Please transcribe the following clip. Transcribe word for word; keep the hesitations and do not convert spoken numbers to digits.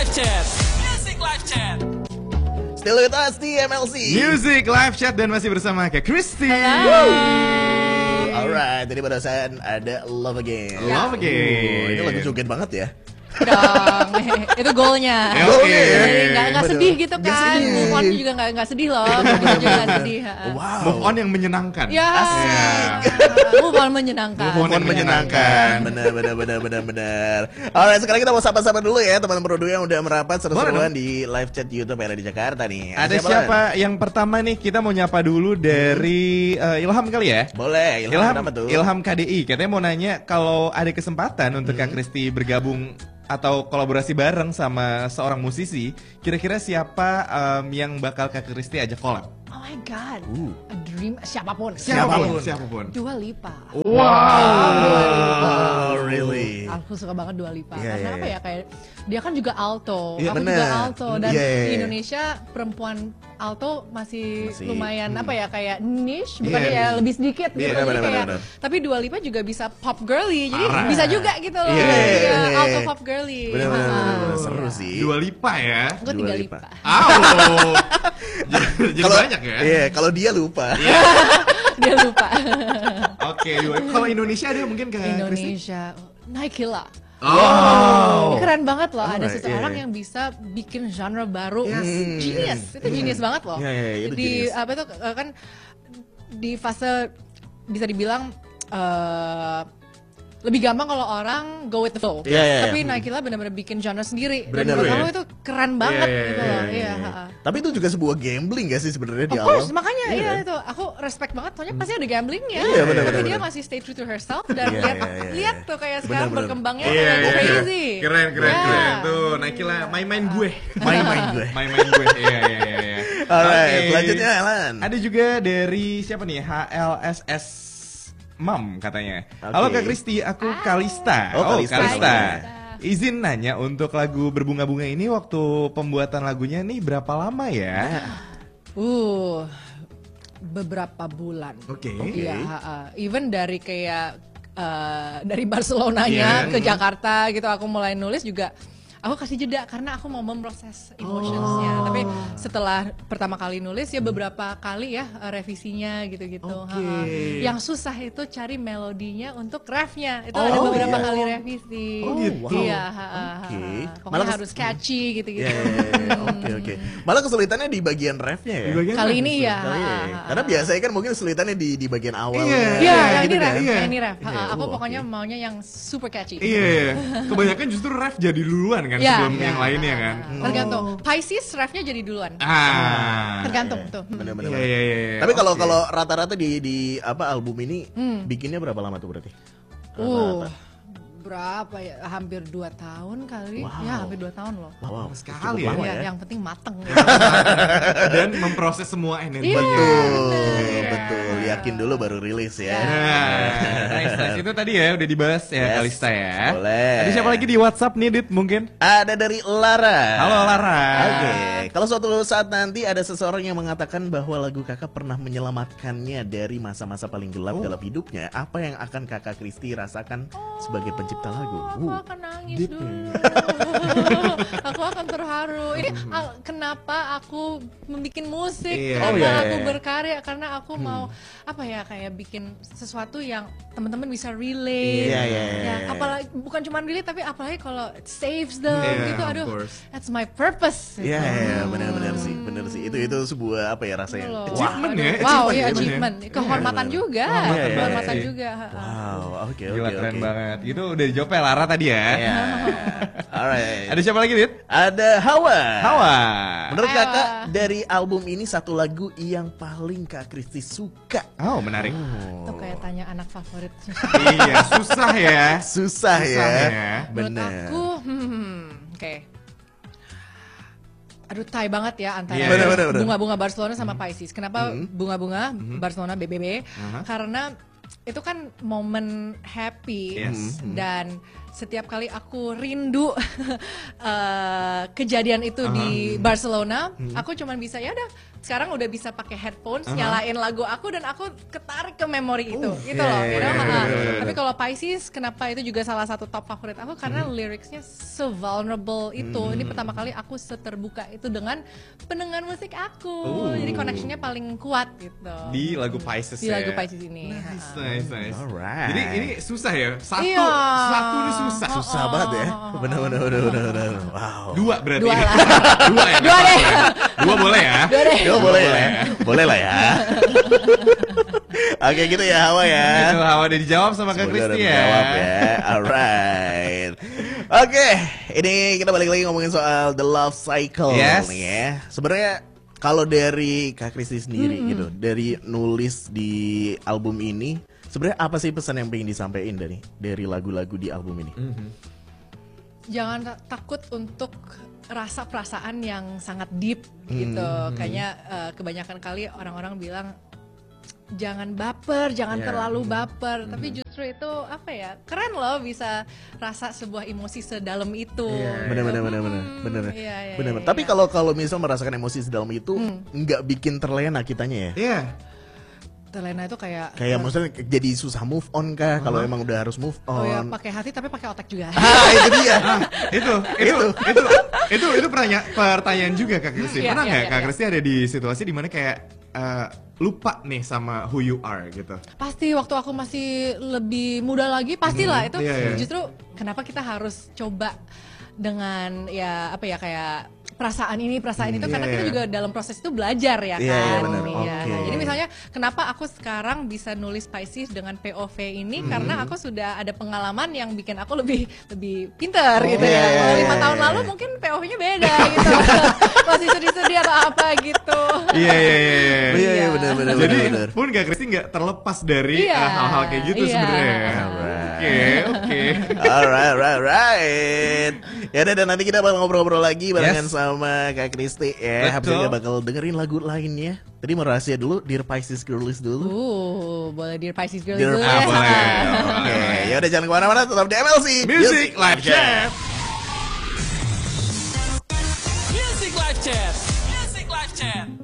Live Chat. Music Live Chat. Still with us di M L C Music Live Chat dan masih bersama Kak Kristi. Alright, tadi barusan ada Love Again. Love Again. Oh, ini lagu joget banget ya. Dong, itu goalnya. Ya, oke. Jadi nggak nggak Betul. sedih gitu Nggak kan. sedih. Move on juga nggak nggak sedih loh. Move on juga nggak sedih. ha. Wow. Move on yang menyenangkan. Ya, Ya. move on menyenangkan. Move on Mohon menyenangkan. Benar, benar, benar, benar, benar. Alright, sekarang kita mau sapa-sapa dulu ya teman-teman produk yang udah merapat seru-seruan di live chat YouTube yang ada di Jakarta nih. Ada siapa yang pertama nih? Kita mau nyapa dulu dari eh, Ilham kali ya. Boleh, Ilham, Ilham, kenapa tuh? Ilham K D I katanya mau nanya kalau ada kesempatan untuk Kak Kristi bergabung atau kolaborasi bareng sama seorang musisi, kira-kira siapa em, yang bakal Kak Kristi ajak collab? Oh my god, Uh. a dream siapapun. Siapapun, siapapun. Dua Lipa. Oh, really? Aku suka banget Dua Lipa. Iya, Karena iya, apa iya. ya, kayak dia kan juga alto, Iya, aku bener. juga alto, dan Iya, iya, di iya. Indonesia perempuan alto masih, Masih, lumayan hmm. apa ya, kayak niche, bukan Iya. ya lebih sedikit gitu. Iya, Jadi bener, kayak, bener, bener. tapi Dua Lipa juga bisa pop girly, jadi Parah. bisa juga gitu loh. Iya, Iya, iya, iya. alto pop girly. Bener, bener, Ha-ha. bener, bener. Seru sih. Dua Lipa ya. Gue Dua tiga Lipa. Lipa. Au. Jadi Kalau banyak ya. Iya, kalau dia lupa. Dia lupa. Oke, Dua Lipa. Kalau Indonesia ada mungkin Kak Kristi? Indonesia, Naikila. Oh. Keren banget loh, ada Alright, seseorang iya, iya. yang bisa bikin genre baru. Yes. Genius, itu genius banget loh. Iya, iya, iya, itu Di genius. apa itu eh, kan di fase bisa dibilang eh, lebih gampang kalau orang go with the flow. Iya, iya, iya. Tapi Naikila benar-benar bikin genre sendiri. Dan Bener, menurut ya. aku itu keren banget Iya, iya, gitu iya, loh. iya, Iya, iya. ha-ha. Tapi itu juga sebuah gambling gak sih sebenarnya di Of awal? course, makanya Iya iya kan? itu aku respect banget, soalnya pasti ada gamblingnya. Iya, bener, Tapi bener, dia bener. masih stay true to herself dan Iya, lihat iya, iya, lihat iya. tuh kayak Bener, sekarang bener. berkembangnya Iya, kayak iya. crazy. Keren, keren, Ya. keren. Tuh, Naikila main-main gue. Main-main gue. Main-main gue. Iya, iya, iya, iya. Alright, Oke. selanjutnya Alan. Ada juga dari siapa nih? H L S S Mam katanya. Oke. Halo Kak Kristi, aku Kalista. Oh, Kalista. Kalista. Kalista. Izin nanya untuk lagu Berbunga-Bunga ini waktu pembuatan lagunya nih berapa lama ya? Uh, beberapa bulan. Oke. Iya, ha-ha. Even dari kayak eh, dari Barcelonanya Iya. ke Jakarta gitu, aku mulai nulis juga. Aku kasih jeda karena aku mau memproses emotionsnya. Oh. Tapi setelah pertama kali nulis ya beberapa kali ya eh, revisinya gitu-gitu. Oke. Ha-ha. Yang susah itu cari melodinya untuk refnya. Itu ada Oh, beberapa iya. kali revisi. Oh, gitu. Iya, ha-ha, ha-ha. Oke. Pokoknya Malah kes- harus catchy gitu-gitu. Iya, iya, iya. Oke, oke. Malah kesulitannya di bagian refnya ya. Di bagian Kali mana ini tuh? ya. Oh, iya. ha-ha, ha-ha. Karena biasanya kan mungkin kesulitannya di di bagian awal. Iya. Iya, Iya, yang gitu ini kan. ref, Iya. yang ini ref. Iya, Ha, aku oh, pokoknya oke. maunya yang super catchy. Iya, iya. Kebanyakan justru ref jadi duluan kan Iya. sebelum Iya. yang lainnya kan. Tergantung. Pisces refnya jadi duluan. Ah. Tergantung tuh. Hmm. Bener-bener. Iya, iya, iya, iya. Tapi kalau Oke. kalau rata-rata di di apa album ini bikinnya berapa lama tuh berarti? Uh, Rata-rata. berapa ya? Hampir dua tahun kali. Wow. Ya, hampir dua tahun loh. Wow, sekali cukup ya. lama Ya, ya. yang penting mateng. Dan memproses semua energinya. Betul, Iya. betul. Yakin dulu baru rilis ya. Nah, nice, nice. Itu tadi ya udah dibahas ya Yes. Kalista ya. Boleh. Ada siapa lagi di WhatsApp nih, Dit, mungkin? Ada dari Lara. Halo Lara. Oke, kalau suatu saat nanti ada seseorang yang mengatakan bahwa lagu kakak pernah menyelamatkannya dari masa-masa paling gelap Oh. dalam hidupnya, apa yang akan kakak Kristi rasakan sebagai pencipta lagu? Aku Uh, akan nangis deep dulu. aku akan terharu. Ini al- kenapa aku membuat musik? Iya. Kenapa Oh, iya, aku iya. berkarya? Karena aku mau apa ya, kayak bikin sesuatu yang teman-teman bisa relate. Iya, iya, iya, Ya, iya. apalagi bukan cuma relate, tapi apalagi kalau it saves them Iya, gitu. of Aduh, course. that's my purpose. Iya, gitu. iya, benar-benar sih, benar sih. Itu itu sebuah apa ya rasanya? Gitu loh. Achievement ya, Wow, achievement iya ya, achievement, kehormatan Iya, juga, Iya, iya, kehormatan iya. juga. ha-ha. Wow, oke oke Gila oke. keren banget. Gitu udah dijawab ya Lara tadi ya. Iya. Alright. Ada siapa lagi, Dit? Ada Hawa. Hawa. Menurut Hawa. kakak dari album ini satu lagu yang paling Kak Kristi suka. Oh, menarik. Itu kayak tanya anak favorit. Iya, susah ya. Susah, Susah ya. ya. Menurut Bener. aku, hmm, oke. Aduh, tie banget ya antara Iya, Bener, bener, bener. bunga-bunga Barcelona sama Pisces. Kenapa bunga-bunga Barcelona B B B? Aha. Karena itu kan momen happy Yes. dan setiap kali aku rindu uh, kejadian itu uh-huh. di Barcelona, uh-huh. aku cuman bisa ya udah sekarang udah bisa pakai headphones, uh-huh. nyalain lagu aku dan aku ketarik ke memori itu, uh, gitu yeah, loh. Yeah, yeah, yeah, yeah. Tapi kalau Pisces, kenapa itu juga salah satu top favorit aku karena uh-huh. liriknya so vulnerable itu. Uh-huh. Ini pertama kali aku seterbuka itu dengan pendengar musik aku, uh. jadi connectionnya paling kuat gitu. Di lagu Pisces Di ya. lagu Pisces ini. Nice, nice, nice. Alright. Jadi ini susah ya. Satu, iya. satu ini susah. Susah oh, banget ya. Bener, bener, bener, bener, bener. Wow. Dua berarti. Dua lah. Dua ya. Dua deh. Dua boleh ya. Dua deh. Dua boleh ya. Boleh lah ya. Oke gitu ya Hawa ya. Itu Hawa udah dijawab sama Kak Kristi ya. Jawab ya. Alright. Oke, ini kita balik lagi ngomongin soal the love cycle yes. nih ya. Sebenarnya kalau dari Kak Kristi sendiri mm-hmm. gitu, dari nulis di album ini, sebenarnya apa sih pesan yang pengen disampaikan dari dari lagu-lagu di album ini? Mm-hmm. Jangan takut untuk rasa perasaan yang sangat deep gitu. Mm-hmm. Kayaknya uh, kebanyakan kali orang-orang bilang jangan baper, jangan yeah. terlalu baper. Mm-hmm. Tapi justru itu apa ya? Keren loh bisa rasa sebuah emosi sedalam itu. Yeah. Bener bener bener bener bener. Iya, iya, bener. iya, Tapi iya. kalau kalau misal merasakan emosi sedalam itu mm. nggak bikin terlena kitanya ya? Iya. Yeah. Terlena itu kayak kayak uh, maksudnya jadi susah move on kah? Uh-huh. Kalau emang udah harus move on. Oh ya, pakai hati tapi pakai otak juga. Ah, itu dia. Ah, itu, itu, itu, itu, itu pertanyaan, pertanyaan juga Kak Kristi. Hmm, Pernah nggak iya, iya, Kak iya. Kristi ada di situasi dimana kayak uh, lupa nih sama who you are gitu? Pasti waktu aku masih lebih muda lagi, pastilah Hmm, itu iya, iya. justru kenapa kita harus coba dengan ya apa ya kayak perasaan ini perasaan Hmm, itu iya, karena kita iya. juga dalam proses itu belajar ya kan. Iya, iya, benar. Iya. Oke. Nah, jadi misalnya kenapa aku sekarang bisa nulis Pisces dengan P O V ini karena aku sudah ada pengalaman yang bikin aku lebih lebih pinter Oh, gitu iya, ya. iya, Kalau iya, lima iya, tahun iya. lalu mungkin P O V-nya beda gitu. Masih sedih-sedih atau apa gitu. Iya, iya, iya. Iya iya Iya. benar benar Jadi benar. pun Kak Kristi nggak terlepas dari Iya, uh, hal-hal kayak gitu iya. sebenarnya. Alright. Oke, oke. Alright, alright, alright. Ya udah, dan nanti kita bakal ngobrol-ngobrol lagi barengan Yes. sama Kak Kristi ya. Habis Betul. itu kita bakal dengerin lagu lainnya. Tadi mau rahasia dulu, Dear Pisces Girlies dulu. Uh, boleh Dear Pisces Girl Dear dulu Ah, ya. boleh. Oke, ya udah jangan kemana-mana, tetap di M L C Music Live Chat. Music Live Chat. Music Live Chat.